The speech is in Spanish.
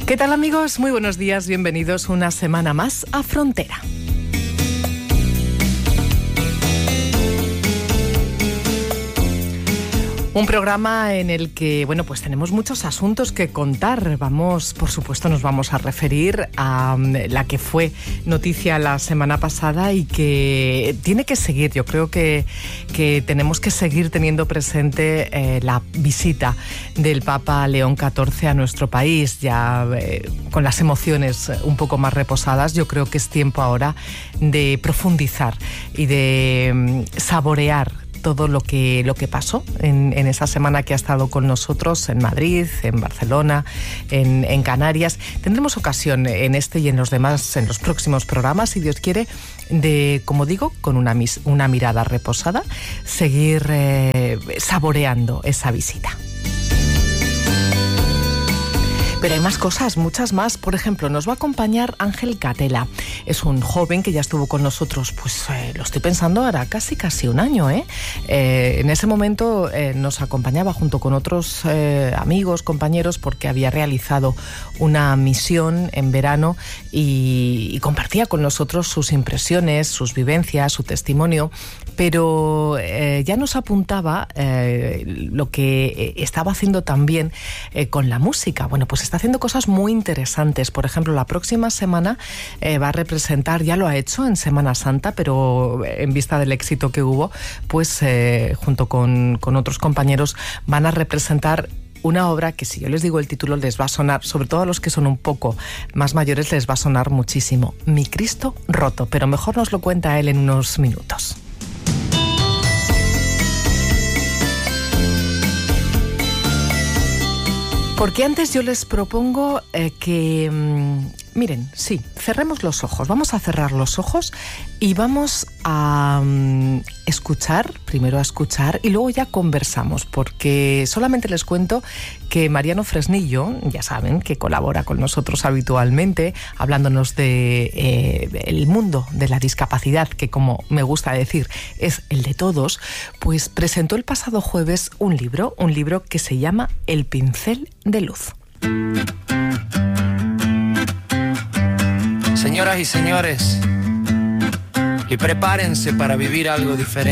¿Qué tal, amigos? Muy buenos días, bienvenidos una semana más a Frontera. Un programa en el que, pues tenemos muchos asuntos que contar. Por supuesto, nos vamos a referir a la que fue noticia la semana pasada y que tiene que seguir. Yo creo que tenemos que seguir teniendo presente la visita del Papa León XIV a nuestro país, ya con las emociones un poco más reposadas. Yo creo que es tiempo ahora de profundizar y de saborear todo lo que pasó en esa semana que ha estado con nosotros en Madrid, en Barcelona, en Canarias. Tendremos ocasión en este y en los demás, en los próximos programas, si Dios quiere, de, como digo, con una mirada reposada, seguir saboreando esa visita. Pero hay más cosas, muchas más. Por ejemplo, nos va a acompañar Ángel Catela. Es un joven que ya estuvo con nosotros, lo estoy pensando, hará casi un año, en ese momento nos acompañaba junto con otros amigos, compañeros, porque había realizado una misión en verano y compartía con nosotros sus impresiones, sus vivencias, su testimonio. Pero ya nos apuntaba lo que estaba haciendo también con la música. Está haciendo cosas muy interesantes. Por ejemplo, la próxima semana va a representar, ya lo ha hecho en Semana Santa, pero en vista del éxito que hubo, junto con otros compañeros van a representar una obra que, si yo les digo el título, les va a sonar, sobre todo a los que son un poco más mayores, les va a sonar muchísimo. Mi Cristo roto, pero mejor nos lo cuenta él en unos minutos. Porque antes yo les propongo que, miren, sí, cerremos los ojos. Vamos a cerrar los ojos y vamos a escuchar, primero a escuchar y luego ya conversamos, porque solamente les cuento que Mariano Fresnillo, ya saben, que colabora con nosotros habitualmente, hablándonos de el mundo de la discapacidad, que, como me gusta decir, es el de todos, pues presentó el pasado jueves un libro que se llama El pincel de luz. Señoras y señores, y prepárense para vivir algo diferente.